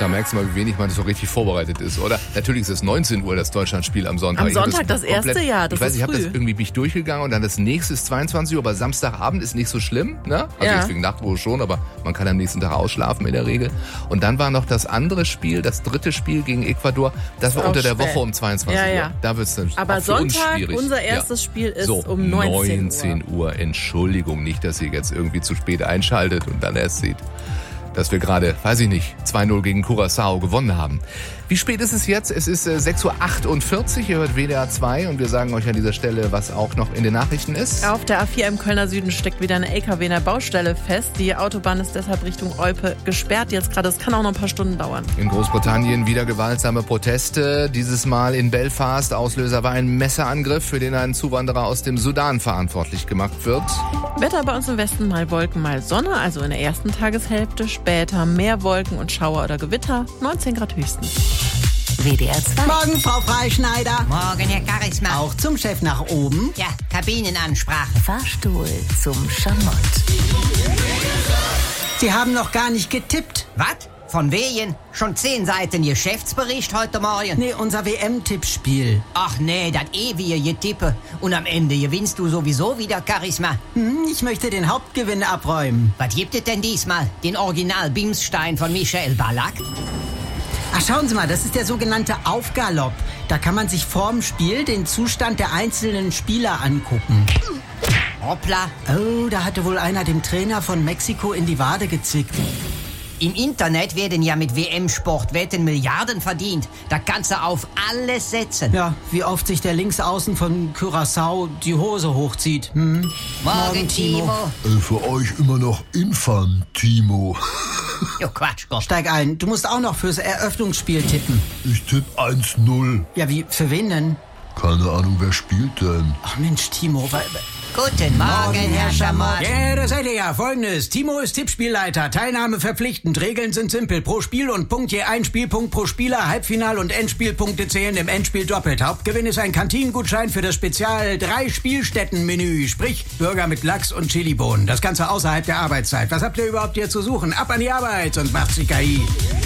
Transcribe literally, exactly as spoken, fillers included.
Da merkst du mal, wie wenig man so richtig vorbereitet ist, oder? Natürlich ist es neunzehn Uhr, das Deutschlandspiel am Sonntag. Am Sonntag das, das erste Jahr, das Ich weiß, ist ich habe früh. das irgendwie bin ich durchgegangen und dann das nächste ist zweiundzwanzig Uhr, aber Samstagabend ist nicht so schlimm, ne? Also Ja. jetzt wegen Nachtruhe schon, aber man kann am nächsten Tag ausschlafen in der Regel. Und dann war noch das andere Spiel, das dritte Spiel gegen Ecuador, das war Auch unter der spät. Woche um zweiundzwanzig Ja, Uhr. ja. Da wird's dann Aber auch für uns Sonntag, schwierig. unser erstes ja. Spiel ist so, um neunzehn Uhr. neunzehn Uhr. Entschuldigung, nicht, dass ihr jetzt irgendwie zu spät einschaltet und dann erst seht, dass wir gerade, weiß ich nicht, zwei null gegen Curaçao gewonnen haben. Wie spät ist es jetzt? Es ist äh, sechs Uhr achtundvierzig, ihr hört W D R zwei und wir sagen euch an dieser Stelle, was auch noch in den Nachrichten ist. Auf der A vier im Kölner Süden steckt wieder eine L K W in der Baustelle fest. Die Autobahn ist deshalb Richtung Olpe gesperrt jetzt gerade. Es kann auch noch ein paar Stunden dauern. In Großbritannien wieder gewaltsame Proteste, dieses Mal in Belfast. Auslöser war ein Messerangriff, für den ein Zuwanderer aus dem Sudan verantwortlich gemacht wird. Wetter bei uns im Westen, mal Wolken, mal Sonne, also in der ersten Tageshälfte. Später mehr Wolken und Schauer oder Gewitter, neunzehn Grad höchstens. W D R zwei. Morgen, Frau Freischneider. Morgen, Herr Charisma. Auch zum Chef nach oben. Ja, Kabinenansprache. Fahrstuhl zum Schamott. Sie haben noch gar nicht getippt. Was? Von wegen? Schon zehn Seiten Geschäftsbericht heute Morgen? Nee, unser W M-Tippspiel. Ach nee, das ewige Tippe. Und am Ende gewinnst du sowieso wieder, Charisma. Hm, ich möchte den Hauptgewinn abräumen. Was gibt es denn diesmal? Den Original-Bimsstein von Michael Ballack? Ach, schauen Sie mal, das ist der sogenannte Aufgalopp. Da kann man sich vorm Spiel den Zustand der einzelnen Spieler angucken. Hoppla. Oh, da hatte wohl einer dem Trainer von Mexiko in die Wade gezickt. Im Internet werden ja mit W M-Sportwetten Milliarden verdient. Da kannst du auf alles setzen. Ja, wie oft sich der Linksaußen von Curaçao die Hose hochzieht. Hm? Morgen, Timo. Äh, für euch immer noch Infantimo. Jo, Quatsch, Gott. Steig ein, du musst auch noch fürs Eröffnungsspiel tippen. Ich tipp eins null. Ja, wie, für wen denn? Keine Ahnung, wer spielt denn? Ach Mensch, Timo, weil... Guten Morgen, Herr Schamott. Ja, da seid ihr ja. Folgendes. Timo ist Tippspielleiter. Teilnahme verpflichtend. Regeln sind simpel. Pro Spiel und Punkt je ein Spielpunkt pro Spieler. Halbfinal- und Endspielpunkte zählen im Endspiel doppelt. Hauptgewinn ist ein Kantinengutschein für das Spezial drei Spielstätten-Menü. Sprich, Burger mit Lachs und Chilibohnen. Das Ganze außerhalb der Arbeitszeit. Was habt ihr überhaupt hier zu suchen? Ab an die Arbeit und macht's die K I.